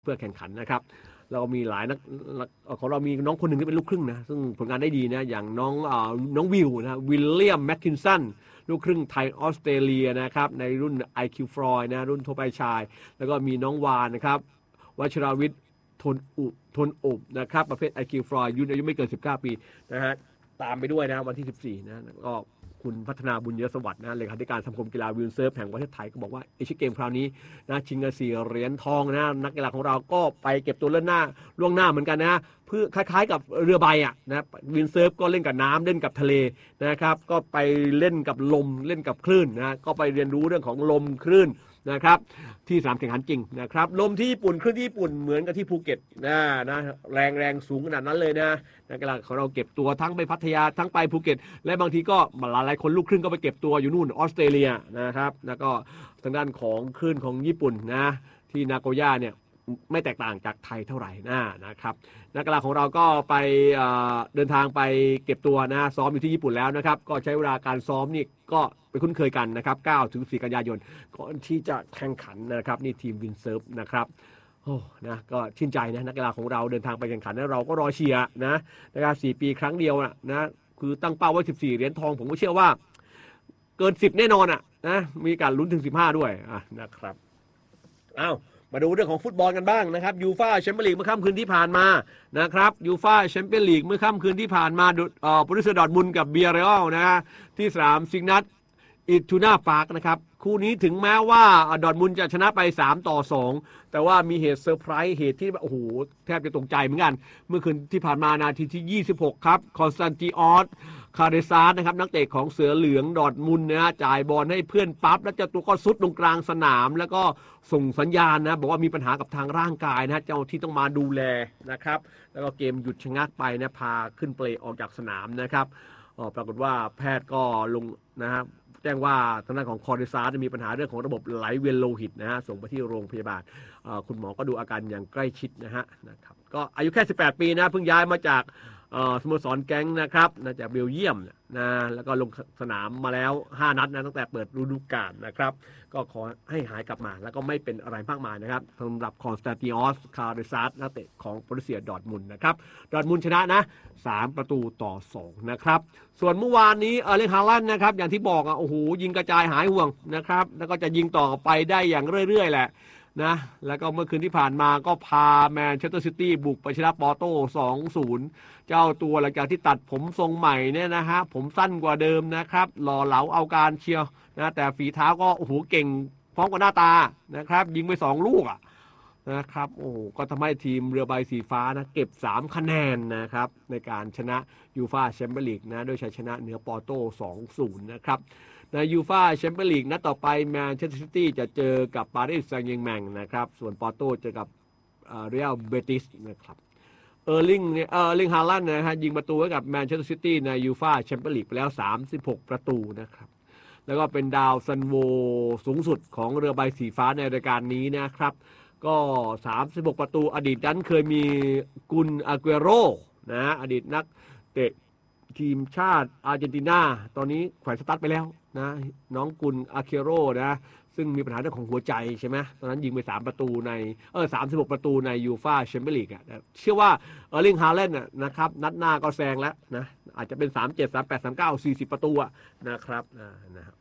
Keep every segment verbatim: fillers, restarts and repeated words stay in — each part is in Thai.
เพื่อแข่งขันนะครับเรามีหลายนักของเรามีน้องคนหนึ่งที่เป็นลูกครึ่งนะซึ่งผลงานได้ดีนะอย่างน้องอ่าน้องวิวนะวิลเลียมแมคคินสันลูกครึ่งไทยออสเตรเลียนะครับในรุ่น ไอ คิว Floyd นะรุ่นทั่วไปชายแล้วก็มีน้องวานนะครับวชราวิทย์ทนอุทนอบนะครับประเภท ไอ คิว Floyd อายุอายุไม่เกินสิบเก้าปีนะฮะตามไปด้วยนะวันที่สิบสี่นะก็คุณพัฒนาบุญเยสวัสดิ์นะเลขาธิการสมาคมกีฬาวินเซิร์ฟแห่งประเทศไทยก็บอกว่าเอเชียเกมคราวนี้นะชิงกันสี่เหรียญทองนะนักกีฬาของเราก็ไปเก็บตัวเล่นหน้าล่วงหน้าเหมือนกันนะเพื่อคล้ายๆกับเรือใบอ่ะนะวินเซิร์ฟก็เล่นกับน้ำเล่นกับทะเลนะครับก็ไปเล่นกับลมเล่นกับคลื่นนะก็ไปเรียนรู้เรื่องของลมคลื่นนะครับที่สนามแข่งขันจริงนะครับลมที่ญี่ปุ่นคลื่นที่ญี่ปุ่นเหมือนกับที่ภูเก็ตนะนะแรงแรงสูงขนาดนั้นเลยนะนักกีฬาของเราเก็บตัวทั้งไปพัทยาทั้งไปภูเก็ตและบางทีก็หลายหลายคนลูกครึ่งก็ไปเก็บตัวอยู่นู่นออสเตรเลียนะครับแล้วก็ทางด้านของคลื่นของญี่ปุ่นนะที่นาโกย่าเนี่ยไม่แตกต่างจากไทยเท่าไหร่นะนะครับนักกีฬาของเราก็ไปเดินทางไปเก็บตัวนะซ้อมอยู่ที่ญี่ปุ่นแล้วนะครับก็ใช้เวลาการซ้อมนี่ก็ไปคุ้นเคยกันนะครับเก้าถึงสี่กันยายนก่อนที่จะแข่งขันนะครับนี่ทีมวินเซิร์ฟนะครับโอ้นะก็ชื่นใจนะนักกีฬาของเราเดินทางไปแข่งขันแล้วเราก็รอเชียร์นะนะครับสี่ปีครั้งเดียวนะนะคือตั้งเป้าไว้สิบสี่เหรียญทองผมก็เชื่อว่าเกินสิบแน่นอนอ่ะนะมีการลุ้นถึงสิบห้าด้วยอ่ะนะครับอ้าวมาดูเรื่องของฟุตบอลกันบ้างนะครับยูฟ่าแชมเปี้ยนลีกเมื่อค่ำคืนที่ผ่านมานะครับยูฟ่าแชมเปี้ยนลีกเมื่อค่ำคืนที่ผ่านมาเอ่อโบรุสเซียดอร์ทมุนด์กับเบียร์เรอัลนะฮะที่สนามซิกนัทอิทูน่าปาร์คนะครับคู่นี้ถึงแม้ว่าดอร์ทมุนด์จะชนะไปสามต่อสองแต่ว่ามีเหตุเซอร์ไพรส์เหตุที่โอ้โหแทบจะตกใจเหมือนกันเมื่อคืนที่ผ่านมานาทีที่ยี่สิบหกครับคอนสแตนติออสคาเดซาร์นะครับนักเตะของเสือเหลืองดอร์ทมุนด์นะจ่ายบอลให้เพื่อนปั๊บแล้วเจ้าตัวก็ซุดลงกลางสนามแล้วก็ส่งสัญญาณนะบอกว่ามีปัญหากับทางร่างกายนะเจ้าที่ต้องมาดูแลนะครับแล้วก็เกมหยุดชะงักไปนะพาขึ้นเปลออกจากสนามนะครับปรากฏว่าแพทย์ก็ลงนะครับแจ้งว่าทางด้านของคอร์ดิซาร์มีปัญหาเรื่องของระบบไหลเวียนโลหิตนะฮะส่งไปที่โรงพยาบาลคุณหมอก็ดูอาการอย่างใกล้ชิดนะฮะนะครับก็อายุแค่สิบแปดปีนะเพิ่งย้ายมาจากสโมสรแก๊งนะครับนะจากเบลเยียมนะแล้วก็ลงสนามมาแล้วห้านัดนะตั้งแต่เปิดฤดูกาลนะครับก็ขอให้หายกลับมาแล้วก็ไม่เป็นอะไรมากมายนะครับสำหรับคอนสแตนติออสคาร์ดิซาร์นักเตะของโบรุสเซียดอร์ทมุนด์นะครับดอร์ทมุนด์ชนะนะสามประตูต่อสองนะครับส่วนเมื่อวานนี้เออร์ลิง ฮาลันด์นะครับอย่างที่บอกอ่ะโอ้โหยิงกระจายหายห่วงนะครับแล้วก็จะยิงต่อไปได้อย่างเรื่อยๆแหละนะแล้วก็เมื่อคืนที่ผ่านมาก็พาแมนเชสเตอร์ซิตี้บุกไปชนะปอร์โต้ สองศูนย์ เจ้าตัวหลังจากที่ตัดผมทรงใหม่เนี่ยนะฮะผมสั้นกว่าเดิมนะครับหล่อเหลาเอาการเชียวนะแต่ฝีเท้าก็โอ้โหเก่งพร้อมกับหน้าตานะครับยิงไปสองลูกอ่ะนะครับโอ้ก็ทำให้ทีมเรือใบสีฟ้านะเก็บสามคะแนนนะครับในการชนะยูฟ่าแชมเปี้ยนลีกนะด้วยชัยชนะเหนือปอร์โต้ สองศูนย์ นะครับในยูฟ่าแชมเปี้ยนลีกนัดต่อไปแมนเชสเตอร์ซิตี้จะเจอกับปารีสแซงต์แชร์แมงนะครับส่วนปอร์โต้เจอกับเรอัลเบติสนะครับเออร์ลิงเนี่ยเออร์ลิงฮาลันด์นะฮะยิงประตูให้กับแมนเชสเตอร์ซิตี้ในยูฟ่าแชมเปี้ยนลีกไปแล้วสามสิบหกประตูนะครับแล้วก็เป็นดาวซันโวสูงสุดของเรือใบสีฟ้าในรายการนี้นะครับก็สามสิบหกประตูอดีตนั้นเคยมีกุนอาเกโรนะอดีตนักเตะทีมชาติอาร์เจนตินาตอนนี้แขวนสตาร์ทไปแล้วนะน้องกุนอาเกโรนะซึ่งมีปัญหาเรื่องของหัวใจใช่ไหมตอนนั้นยิงไปสามประตูในเออสามสิบหกประตูในยูฟ่าแชมเปี้ยนลีกอ่ะเชื่อว่าเออร์ลิง ฮาลันด์นะครับนัดหน้าก็แซงแล้วนะอาจจะเป็นสามสิบเจ็ด สามสิบแปด สามสิบเก้า สี่สิบประตูนะครับนะครับ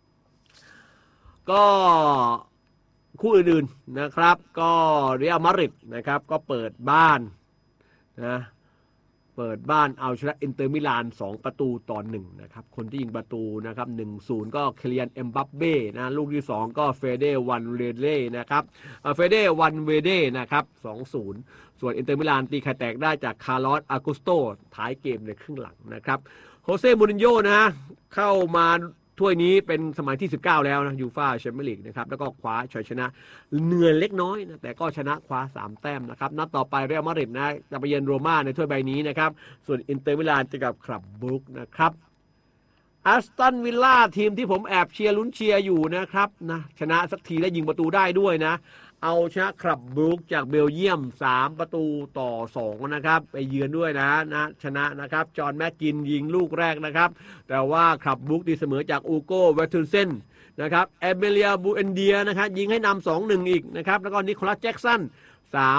ก็คู่อื่นๆนะครับก็เรอัลมาดริดนะครับก็เปิดบ้านนะเปิดบ้านเอาชนะอินเตอร์มิลานสองประตูต่อหนึ่งนะครับคนที่ยิงประตูนะครับ หนึ่งศูนย์ ก็เคลียนเอ็มบัปเบ้นะลูกที่สองก็เฟเดวันเวเล่นะครับเฟเดวันเวเด้นะครับ สองศูนย์ ส่วนอินเตอร์มิลานตีไข่แตกได้จากคาร์ลอสอากุสโตท้ายเกมในครึ่งหลังนะครับโฮเซ่มูรินโญ่นะเข้ามาถ้วยนี้เป็นสมัยที่สิบเก้าแล้วนะยูฟ่าแชมเปี้ยนลีกนะครับแล้วก็คว้าชัยชนะเหนื่อยเล็กน้อยนะแต่ก็ชนะคว้าสามแต้มนะครับนัดต่อไปเรอัลมาดริดนะจะไปเยือนโรม่าในถ้วยใบนี้นะครับส่วนอินเตอร์มิลานจะกับคลับบุกนะครับแอสตันวิลล่าทีมที่ผมแอบเชียร์ลุ้นเชียร์อยู่นะครับนะชนะสักทีและยิงประตูได้ด้วยนะเอาชนะคลับบุกจากเบลเยียมสามประตูต่อสองนะครับไปเยือนด้วยนะนะชนะนะครับจอห์นแม็กกินยิงลูกแรกนะครับแต่ว่าคลับบุกตีเสมอจากอูโก้เวทูเซนนะครับเอเมเลียบูเอนเดียนะครับยิงให้นำ สองหนึ่ง อีกนะครับแล้วก็นิโคลัสแจ็กสันสาม